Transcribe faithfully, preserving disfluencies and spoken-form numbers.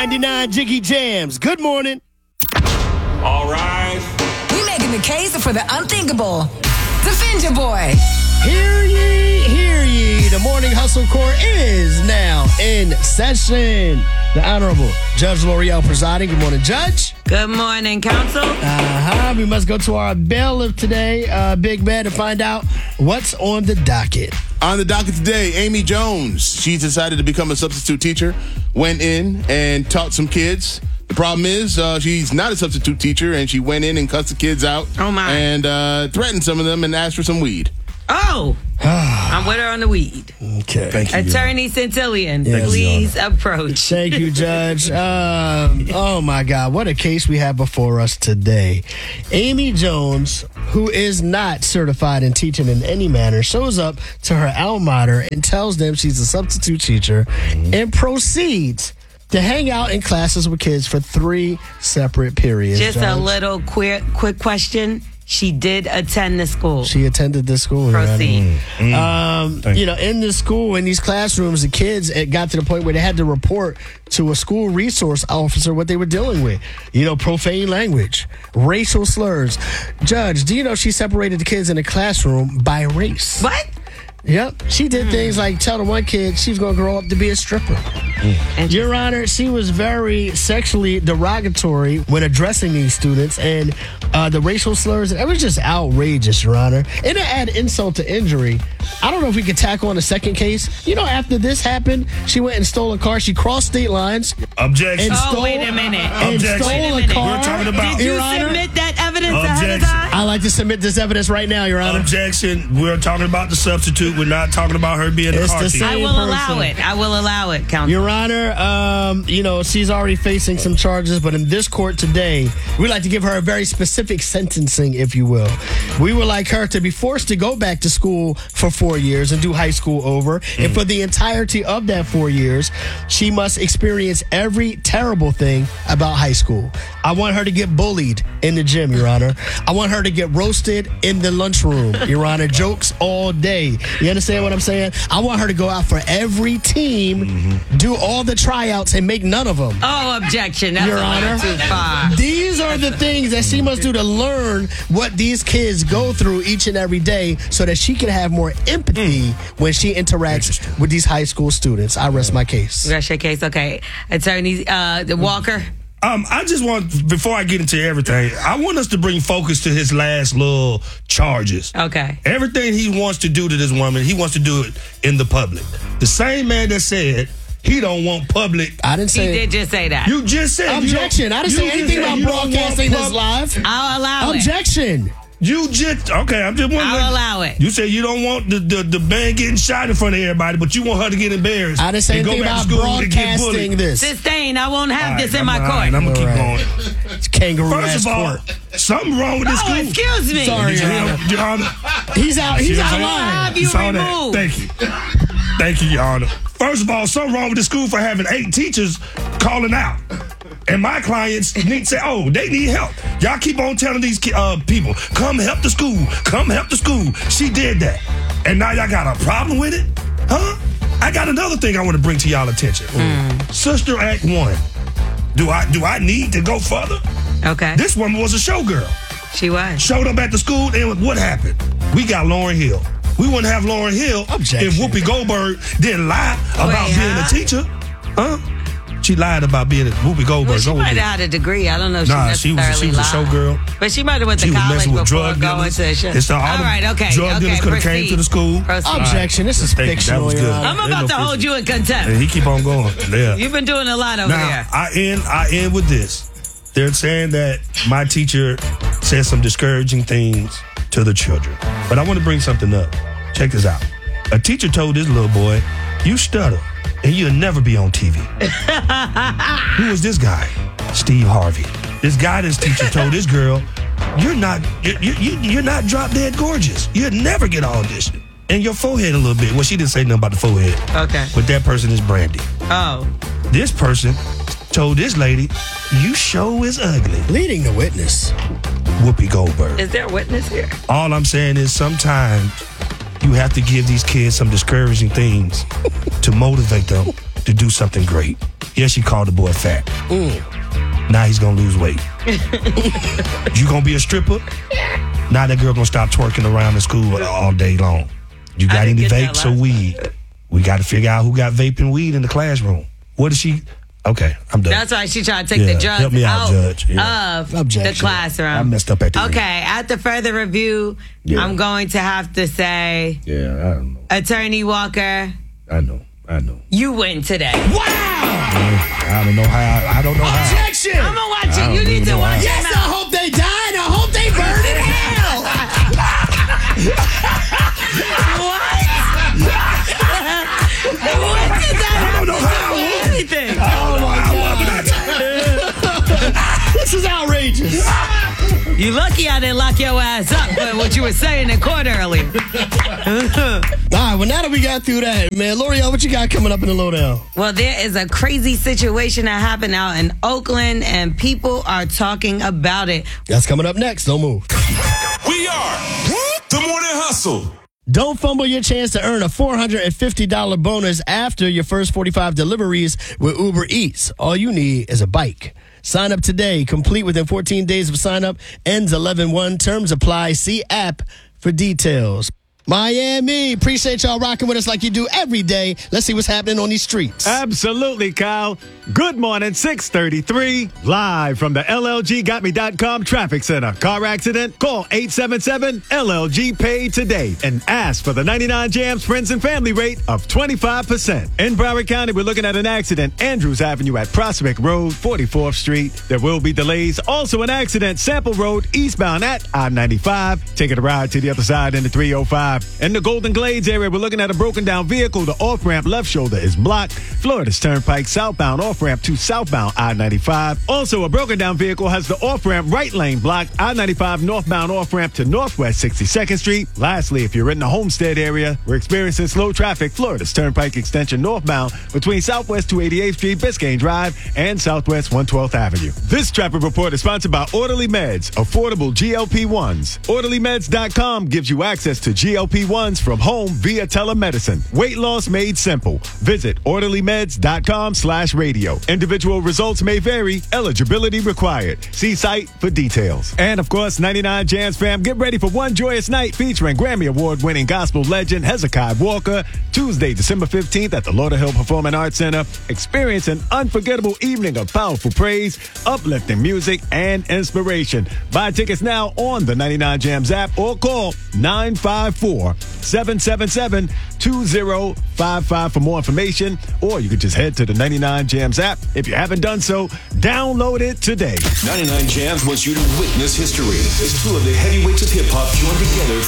ninety-nine Jiggy Jams. Good morning. All right. We making the case for the unthinkable. Defend your boy. Hear ye, hear ye. The Morning Hustle Court is now in session. The Honorable Judge L'Oreal presiding. Good morning, Judge. Good morning, Counsel. Uh-huh. We must go to our bailiff today, uh, Big Man, to find out what's on the docket. On the docket today, Amy Jones. She's decided to become a substitute teacher. Went in and taught some kids. The problem is uh, she's not a substitute teacher, and she went in and cussed the kids out. Oh, my. And uh, threatened some of them and asked for some weed. Oh, I'm with her on the weed. Okay. Thank you. Attorney Centillion, Yes, please approach. Thank you, Judge. Um, oh, my God. What a case we have before us today. Amy Jones, who is not certified in teaching in any manner, shows up to her alma mater and tells them she's a substitute teacher and proceeds to hang out in classes with kids for three separate periods. Just Judge. a little quick, quick question. She did attend the school. She attended this school. Proceed. Right? Um, you know, in the school, in these classrooms, the kids, it got to the point where they had to report to a school resource officer what they were dealing with. You know, profane language, racial slurs. Judge, do you know she separated the kids in the classroom by race? What? Yep. She did mm. things like tell the one kid she's going to grow up to be a stripper. Mm. Your Honor, she was very sexually derogatory when addressing these students, and uh, the racial slurs, it was just outrageous, Your Honor. And to add insult to injury, I don't know if we could tackle on a second case. You know, after this happened, she went and stole a car. She crossed state lines. Objection. And Oh, stole, wait a minute. And Objection. stole Wait a a minute. car. We're talking about- Did you Your Honor, submit that evidence ahead of Objection. time? I like to submit this evidence right now, Your Honor. Objection. We're talking about the substitute. We're not talking about her being It's a car the thief. same I will person. allow it. I will allow it, Counsel. Your Honor, um, you know, she's already facing some charges, but in this court today, we'd like to give her a very specific sentencing, if you will. We would like her to be forced to go back to school for four years and do high school over. Mm. And for the entirety of that four years, she must experience every terrible thing about high school. I want her to get bullied in the gym, Your Honor. I want her to get roasted in the lunchroom, Your Honor. Jokes all day. You understand what I'm saying? I want her to go out for every team, mm-hmm. do all the tryouts, and make none of them. Oh, objection. That's Your a little Honor. too far. These are the things that she must do to learn what these kids go through each and every day so that she can have more empathy mm. when she interacts with these high school students. I rest my case. Rest your case. Okay. Attorney uh, Walker. Um, I just want, before I get into everything, I want us to bring focus to his last little charges. Okay. Everything he wants to do to this woman, he wants to do it in the public. The same man that said he don't want public. I didn't say He did just say that. You just said. Objection. I didn't say anything about broadcasting this live. I'll allow it. Objection. You just, okay, I'm just wondering. I'll allow it. You say you don't want the, the, the man getting shot in front of everybody, but you want her to get embarrassed. I didn't say and go anything back about to school and get broadcasting bullied. this. Sustain. I won't have All this right, in my I'm, court. right, I'm going to keep All going. right. It's kangaroo First ass of all, court. something wrong with this Oh, school. excuse me. Sorry, Your Honor. Your Honor. He's out. He's out of See, line. Have you saw removed? that. Thank you. Thank you, Your Honor. First of all, something wrong with the school for having eight teachers calling out. And my clients need to say, oh, they need help. Y'all keep on telling these uh, people, come help the school. Come help the school. She did that. And now y'all got a problem with it? Huh? I got another thing I want to bring to y'all attention. Mm. Sister Act one. Do I do I need to go further? Okay. This woman was a showgirl. She was. Showed up at the school, and what happened? We got Lauryn Hill. We wouldn't have Lauryn Hill Objection. if Whoopi Goldberg didn't lie about Wait, being huh? a teacher. Huh? She lied about being a Whoopi Goldberg. Well, she No, might Whoopi. have had a degree. I don't know if Nah, she she was, necessarily she was a lied. showgirl. But she might have went She to was college messing with before drug going dealers. to show. It's the- all All the right, okay. drug okay, dealers coulda came proceed. to the school. Proceed. Objection. This is Thank you. That fictional, was Your good. Honor. I'm Ain't about no to hold physical. you in contempt. And he keep on going. Yeah. You've been doing a lot over Now, here. I end, I end with this. They're saying that my teacher said some discouraging things to the children. But I want to bring something up. Check this out. A teacher told this little boy, you stutter, and you'll never be on T V. Who is this guy? Steve Harvey. This guidance teacher told this girl, you're not, you, you, you're not drop dead gorgeous. You'll never get auditioned. And your forehead a little bit. Well, she didn't say nothing about the forehead. Okay. But that person is Brandy. Oh. This person told this lady, you show is ugly. Leading the witness. Whoopi Goldberg. Is there a witness here? All I'm saying is sometimes you have to give these kids some discouraging things to motivate them to do something great. Yeah, she called the boy fat. Mm. Now he's gonna lose weight. You gonna be a stripper? Now that girl gonna stop twerking around the school all day long. You got any vapes or weed? We got to figure out who got vape and weed in the classroom. What is she? Okay, I'm done. That's why she tried to take Yeah, the drugs help me out, out Judge. Yeah. of Objection. the classroom. I messed up at the Okay, end. after further review, Yeah. I'm going to have to say, Yeah, I don't know. Attorney Walker, I know. I know. you win today. Wow! I don't know how. I don't know how. Objection! I'm gonna watch I it. You don't need even to know watch how. it. Yes, I now. hope they die and I hope they burn in hell. What? What did that have to do with anything? Oh my God! This is outrageous. You lucky I didn't lock your ass up for what you were saying in court earlier. All right, well, now that we got through that, man, L'Oreal, what you got coming up in the lowdown? Well, there is a crazy situation that happened out in Oakland, and people are talking about it. That's coming up next. Don't move. We are the Morning Hustle. Don't fumble your chance to earn a four hundred fifty dollars bonus after your first forty-five deliveries with Uber Eats. All you need is a bike. Sign up today. Complete within fourteen days of sign up. Ends eleven one. Terms apply. See app for details. Miami, appreciate y'all rocking with us like you do every day. Let's see what's happening on these streets. Absolutely, Kyle. Good morning, six thirty-three. Live from the L L G got me dot com Traffic Center. Car accident? Call eight seven seven L L G Pay today and ask for the ninety-nine Jams Friends and Family rate of twenty-five percent. In Broward County, we're looking at an accident. Andrews Avenue at Prospect Road, forty-fourth Street. There will be delays. Also an accident. Sample Road, eastbound at I ninety-five. Taking a ride to the other side in the three oh five. In the Golden Glades area, we're looking at a broken down vehicle. The off-ramp left shoulder is blocked. Florida's Turnpike southbound off-ramp to southbound I ninety-five. Also, a broken down vehicle has the off-ramp right lane blocked. I ninety-five northbound off-ramp to northwest sixty-second Street. Lastly, if you're in the Homestead area, we're experiencing slow traffic. Florida's Turnpike extension northbound between southwest two eighty-eighth Street, Biscayne Drive, and southwest one twelfth Avenue. This traffic report is sponsored by Orderly Meds, affordable G L P ones. Orderly Meds dot com gives you access to G L P ones from home via telemedicine. Weight loss made simple. Visit Orderly Meds dot com slash radio. Individual results may vary. Eligibility required. See site for details. And of course, ninety-nine Jams fam, get ready for one joyous night featuring Grammy Award-winning gospel legend Hezekiah Walker. Tuesday, December fifteenth at the Lauderhill Performing Arts Center. Experience an unforgettable evening of powerful praise, uplifting music, and inspiration. Buy tickets now on the ninety-nine Jams app or call nine five four, seven seven seven, two zero five five for more information, or you can just head to the ninety-nine Jams app. If you haven't done so, download it today. ninety-nine Jams wants you to witness history as two of the heavyweights of hip-hop join together